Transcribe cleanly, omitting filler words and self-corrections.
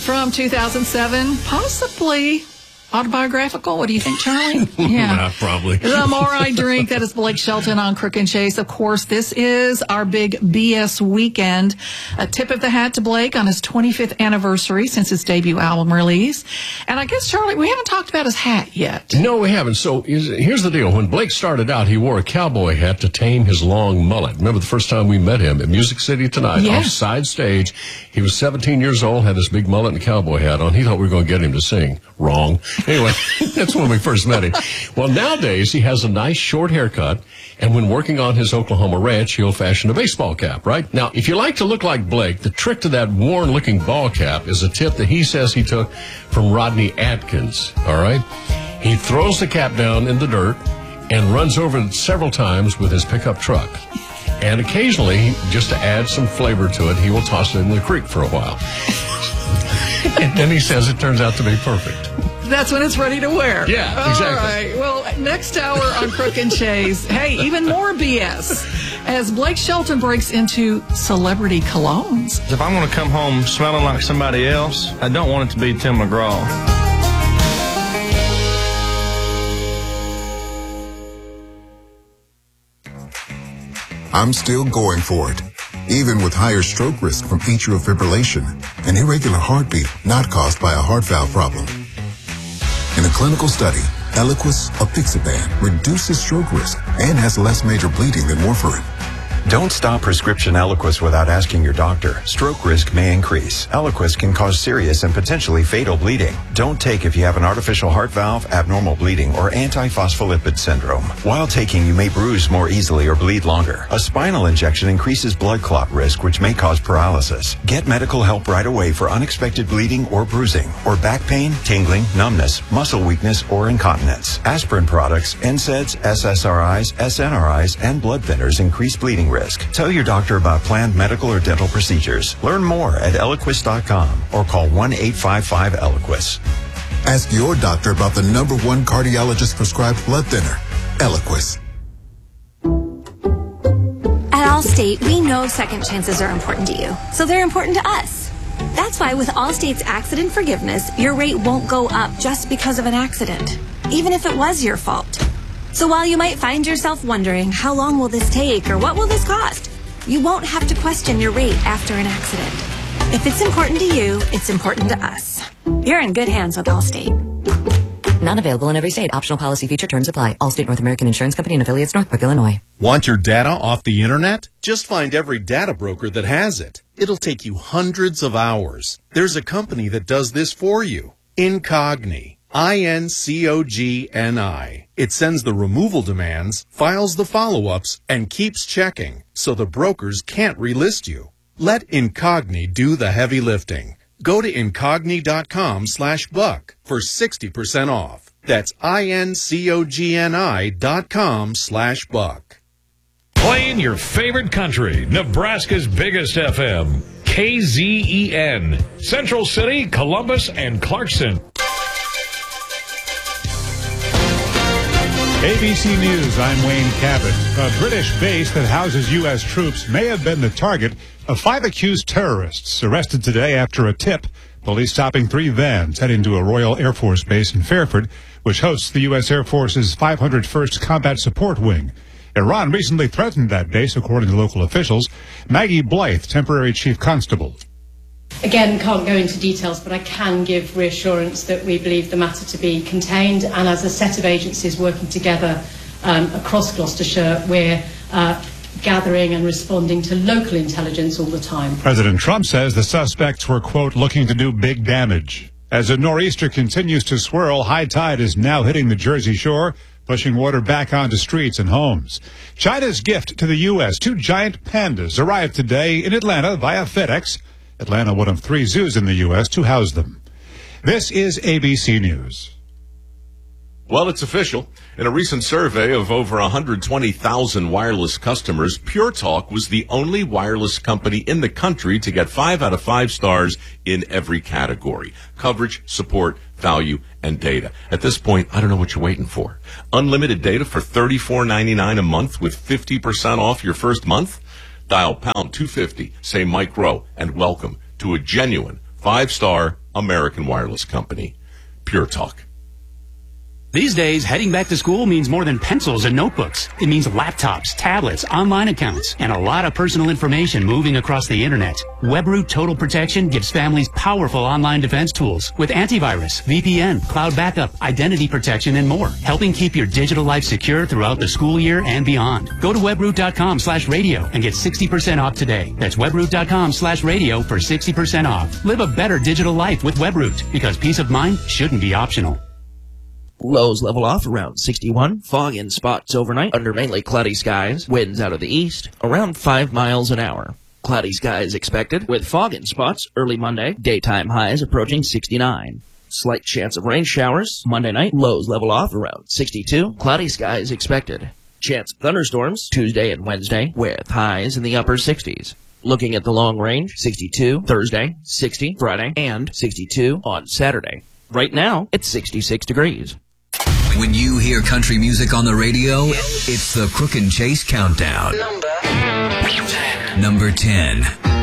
from 2007, possibly autobiographical. What do you think, Charlie? Yeah, probably. The More I Drink. That is Blake Shelton on Crook and Chase. Of course, this is our big BS weekend. A tip of the hat to Blake on his 25th anniversary since his debut album release. And I guess, Charlie, we haven't talked about his hat yet. No, we haven't. So here's the deal. When Blake started out, he wore a cowboy hat to tame his long mullet. Remember the first time we met him at Music City Tonight, Yeah. off side stage. He was 17 years old, had this big mullet and a cowboy hat on. He thought we were going to get him to sing. Wrong. Anyway, that's when we first met him. Well, nowadays, he has a nice short haircut, and when working on his Oklahoma ranch, he'll fashion a baseball cap, right? Now, if you like to look like Blake, the trick to that worn-looking ball cap is a tip that he says he took from Rodney Atkins, all right? He throws the cap down in the dirt and runs over it several times with his pickup truck. And occasionally, just to add some flavor to it, he will toss it in the creek for a while. And then he says it turns out to be perfect. That's when it's ready to wear. Yeah, exactly. All right. Well, next hour on Crook and Chase, hey, even more BS as Blake Shelton breaks into celebrity colognes. If I'm going to come home smelling like somebody else, I don't want it to be Tim McGraw. I'm still going for it, even with higher stroke risk from atrial fibrillation, an irregular heartbeat not caused by a heart valve problem. In a clinical study, Eliquis apixaban reduces stroke risk and has less major bleeding than warfarin. Don't stop prescription Eliquis without asking your doctor. Stroke risk may increase. Eliquis can cause serious and potentially fatal bleeding. Don't take if you have an artificial heart valve, abnormal bleeding, or antiphospholipid syndrome. While taking, you may bruise more easily or bleed longer. A spinal injection increases blood clot risk, which may cause paralysis. Get medical help right away for unexpected bleeding or bruising, or back pain, tingling, numbness, muscle weakness, or incontinence. Aspirin products, NSAIDs, SSRIs, SNRIs, and blood thinners increase bleeding risk. Tell your doctor about planned medical or dental procedures. Learn more at Eliquis.com or call 1-855-ELIQUIS. Ask your doctor about the #1 cardiologist prescribed blood thinner, Eliquis. At Allstate, we know second chances are important to you, so they're important to us. That's why with Allstate's accident forgiveness, your rate won't go up just because of an accident, even if it was your fault. So while you might find yourself wondering, how long will this take or what will this cost? You won't have to question your rate after an accident. If it's important to you, it's important to us. You're in good hands with Allstate. Not available in every state. Optional policy feature terms apply. Allstate North American Insurance Company and affiliates, Northbrook, Illinois. Want your data off the internet? Just find every data broker that has it. It'll take you hundreds of hours. There's a company that does this for you. Incogni. INCOGNI. It sends the removal demands, files the follow-ups, and keeps checking, so the brokers can't relist you. Let Incogni do the heavy lifting. Go to incogni.com/buck for 60% off. That's INCOGNI.com/buck. Playing your favorite country, Nebraska's biggest FM, KZEN, Central City, Columbus, and Clarkson. ABC News, I'm Wayne Cabot. A British base that houses U.S. troops may have been the target of 5 accused terrorists arrested today after a tip. Police stopping 3 vans heading to a Royal Air Force base in Fairford, which hosts the U.S. Air Force's 501st Combat Support Wing. Iran recently threatened that base, according to local officials. Maggie Blythe, temporary chief constable. Again, can't go into details, but I can give reassurance that we believe the matter to be contained, and as a set of agencies working together across Gloucestershire, we're gathering and responding to local intelligence all the time. President Trump says the suspects were, quote, looking to do big damage. As a nor'easter continues to swirl, high tide is now hitting the Jersey Shore, pushing water back onto streets and homes. China's gift to the U.S., 2 giant pandas arrived today in Atlanta via FedEx. Atlanta, one of 3 zoos in the U.S. to house them. This is ABC News. Well, it's official. In a recent survey of over 120,000 wireless customers, Pure Talk was the only wireless company in the country to get 5 out of 5 stars in every category: coverage, support, value, and data. At this point, I don't know what you're waiting for. Unlimited data for $34.99 a month with 50% off your first month? Dial pound 250, say Mike Rowe, and welcome to a genuine 5-star American wireless company. Pure Talk. These days, heading back to school means more than pencils and notebooks. It means laptops, tablets, online accounts, and a lot of personal information moving across the internet. WebRoot Total Protection gives families powerful online defense tools with antivirus, VPN, cloud backup, identity protection, and more, helping keep your digital life secure throughout the school year and beyond. Go to webroot.com/radio and get 60% off today. That's webroot.com/radio for 60% off. Live a better digital life with WebRoot, because peace of mind shouldn't be optional. Lows level off around 61. Fog in spots overnight under mainly cloudy skies. Winds out of the east around 5 miles an hour. Cloudy skies expected with fog in spots early Monday. Daytime highs approaching 69. Slight chance of rain showers Monday night. Lows level off around 62. Cloudy skies expected. Chance of thunderstorms Tuesday and Wednesday with highs in the upper 60s. Looking at the long range, 62 Thursday, 60 Friday, and 62 on Saturday. Right now, it's 66 degrees. When you hear country music on the radio, it's the Crook and Chase Countdown. Number 10.